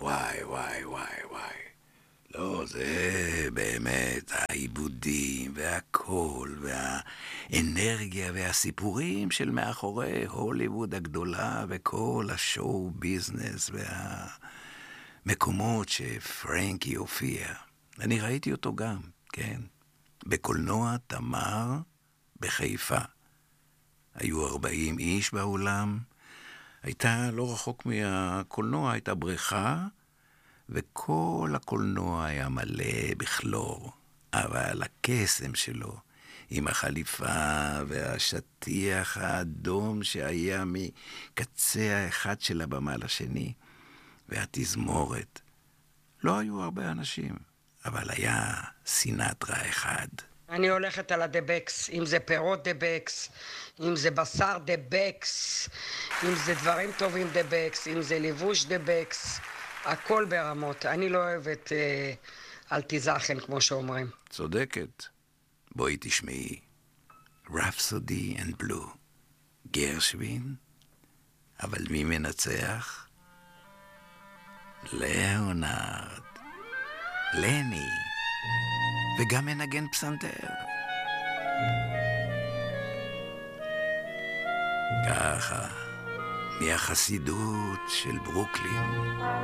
וואי, וואי, וואי, וואי. לא, זה באמת העיבודים והקול והאנרגיה והסיפורים של מאחורי הוליווד הגדולה וכל השואו ביזנס והמקומות שפרנקי הופיע. אני ראיתי אותו גם, כן, בקולנוע תמר בחיפה. היו 40 איש באולם, הייתה לא רחוק מהקולנוע, הייתה בריכה, וכל הקולנוע היה מלא בכלור, אבל הקסם שלו, עם החליפה והשטיח האדום שהיה מקצה האחד של הבמה לשני, והתזמורת. לא היו הרבה אנשים, אבל היה סינטרה אחד. אני הולכת על הדבקס, אם זה פירות דבקס, אם זה בשר דבקס, אם זה דברים טובים דבקס, אם זה לבוש דבקס, הכל ברמות. אני לא אוהבת אל תזכן כמו שאומרים. צודקת. בואי תשמעי. רפסודי אנד בלו. גרשווין. אבל מי מנצח? ליאונרד. לני. וגם מנגן פסנתר. ככה, מהחסידות של ברוקלין.